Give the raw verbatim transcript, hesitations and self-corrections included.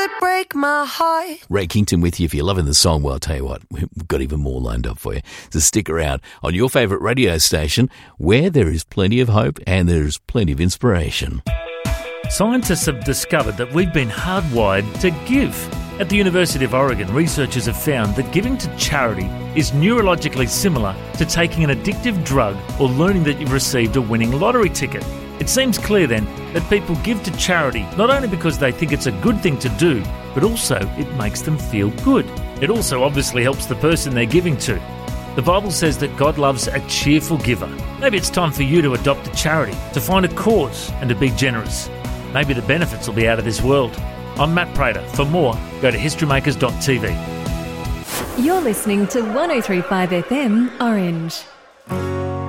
could break my heart. Ray Kington with you. If you're loving the song, well, I'll tell you what, we've got even more lined up for you. So stick around on your favourite radio station where there is plenty of hope and there's plenty of inspiration. Scientists have discovered that we've been hardwired to give. At the University of Oregon, researchers have found that giving to charity is neurologically similar to taking an addictive drug or learning that you've received a winning lottery ticket. It seems clear then that people give to charity not only because they think it's a good thing to do, but also it makes them feel good. It also obviously helps the person they're giving to. The Bible says that God loves a cheerful giver. Maybe it's time for you to adopt a charity, to find a cause and to be generous. Maybe the benefits will be out of this world. I'm Matt Prater. For more, go to history makers dot t v. You're listening to one oh three point five F M Orange.